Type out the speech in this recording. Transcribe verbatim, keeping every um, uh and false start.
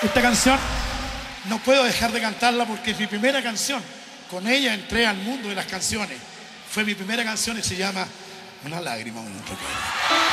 Esta canción no puedo dejar de cantarla porque es mi primera canción. Con ella entré al mundo de las canciones. Fue mi primera canción y se llama Una lágrima, un recuerdo.